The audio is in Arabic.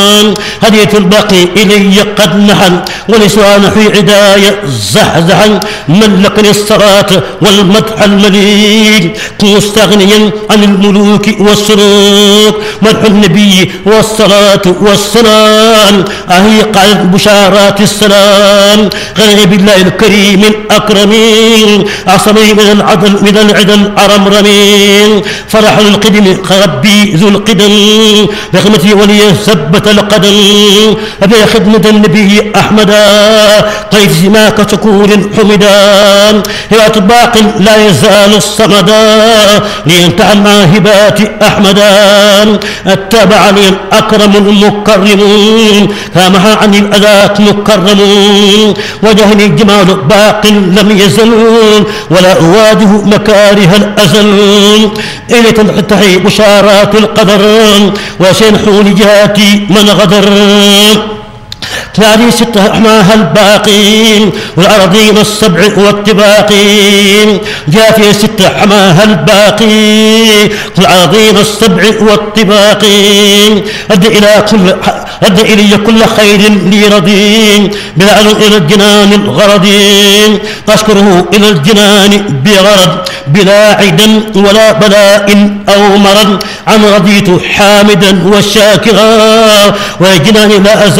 هديت الباقي إلي قد نحل ولسان في عداية زحزحا ملكني الصلاة والمدح المليك مستغنيا عن الملوك والسلوك مدح النبي والصلاة والسلام أهي قاعدة بشارات السلام غني بالله الكريم الأكرمين عصمي من العدل الأرمرمين فرح القدم ربي ذو القدم رغمتي ولي ثبت القدم أبي خدمة النبي أحمد قيد سماك شكور حمدا يا باق لا يزال الصمدا لينتهى الماهبات أحمدا اتبع لي الأكرم المكرم كامها عن الأذات مكرم وجهني الجمال باق لم يزل ولا أواجه مكاره الأزل إلي تنتهي بشارات القدر وسينحو لجاتي من غدر ثاني ستة أحماها الباقين والأراضين السبع والطباقين جاء في ستة أحماها الباقين والأراضين السبع والطباقين أد إلي كل خير لي رضين بلا إلى الجنان الغرضين أشكره إلى الجنان بغرض بلا عدا ولا بلاء أو مرض عن رضيت حامدا وشاكرا وجنان لا أزال